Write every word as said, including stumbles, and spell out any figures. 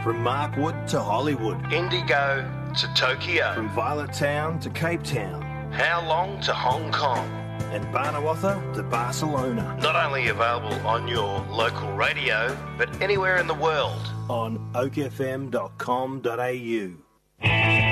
From Markwood to Hollywood. Indigo to Tokyo. From Violet Town to Cape Town. How Long to Hong Kong. And Barnawatha to Barcelona. Not only available on your local radio, but anywhere in the world. On oak f m dot com dot a u.